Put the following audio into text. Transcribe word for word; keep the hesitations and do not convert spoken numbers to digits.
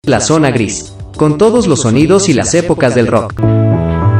La zona gris, con todos los sonidos y las épocas del rock.